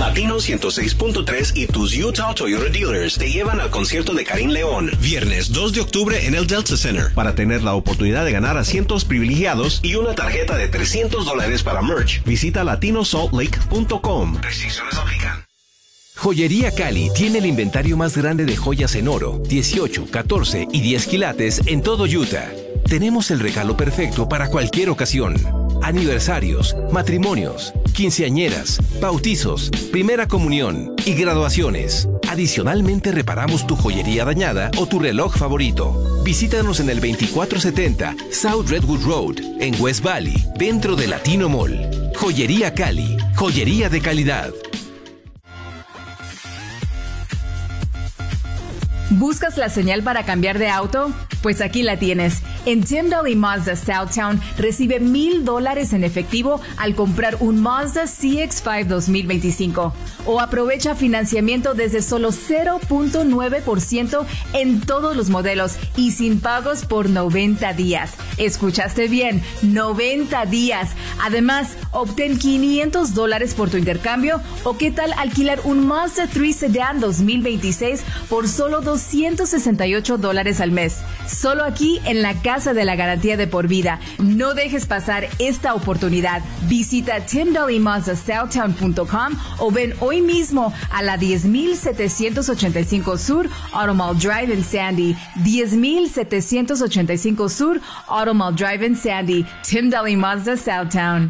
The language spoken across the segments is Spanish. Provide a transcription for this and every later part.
Latino 106.3 y tus Utah Toyota Dealers te llevan al concierto de Karim León, viernes 2 de octubre en el Delta Center, para tener la oportunidad de ganar asientos privilegiados y una tarjeta de $300 para merch. Visita latinosaltlake.com. Restricciones aplican. Joyería Cali tiene el inventario más grande de joyas en oro, 18, 14 y 10 quilates en todo Utah. Tenemos el regalo perfecto para cualquier ocasión. Aniversarios, matrimonios, quinceañeras, bautizos, primera comunión y graduaciones. Adicionalmente reparamos tu joyería dañada o tu reloj favorito. Visítanos en el 2470 South Redwood Road, en West Valley, dentro de Latino Mall. Joyería Cali, joyería de calidad. ¿Buscas la señal para cambiar de auto? Pues aquí la tienes. En Tim Daly Mazda Southtown recibe $1,000 en efectivo al comprar un Mazda CX-5 2025. O aprovecha financiamiento desde solo 0.9% en todos los modelos y sin pagos por 90 días. ¿Escuchaste bien? 90 días. Además, obtén $500 por tu intercambio. ¿O qué tal alquilar un Mazda 3 Sedan 2026 por solo $268 al mes? Solo aquí en la Casa de la Garantía de por vida. No dejes pasar esta oportunidad. Visita timdalymazdasouthtown.com o ven hoy mismo a la 10,785 Sur Automall Drive en Sandy. 10,785 Sur Automall Drive en Sandy. Tim Daly Mazda Southtown.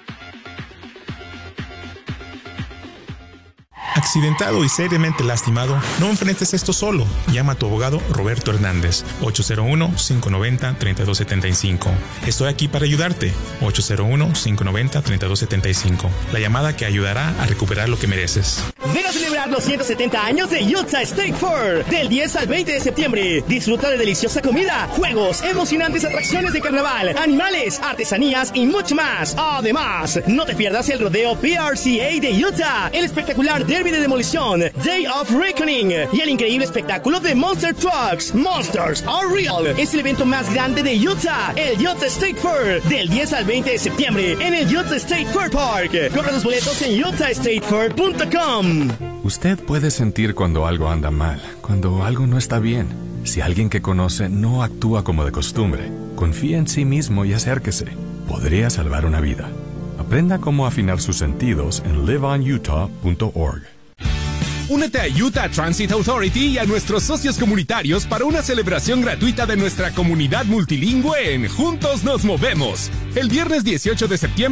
Accidentado y seriamente lastimado, no enfrentes esto solo. Llama a tu abogado Roberto Hernández, 801-590-3275. Estoy aquí para ayudarte, 801-590-3275. La llamada que ayudará a recuperar lo que mereces. Ven a celebrar los 170 años de Utah State Fair, del 10 al 20 de septiembre. Disfruta de deliciosa comida, juegos, emocionantes atracciones de carnaval, animales, artesanías y mucho más. Además, no te pierdas el rodeo PRCA de Utah, el espectacular derby de demolición, Day of Reckoning y el increíble espectáculo de Monster Trucks. Monsters are real. Es el evento más grande de Utah, el Utah State Fair, del 10 al 20 de septiembre en el Utah State Fair Park. Compra tus boletos en utahstatefair.com. Usted puede sentir cuando algo anda mal, cuando algo no está bien. Si alguien que conoce no actúa como de costumbre, confíe en sí mismo y acérquese. Podría salvar una vida. Aprenda cómo afinar sus sentidos en liveonutah.org. Únete a Utah Transit Authority y a nuestros socios comunitarios para una celebración gratuita de nuestra comunidad multilingüe en Juntos Nos Movemos. El viernes 18 de septiembre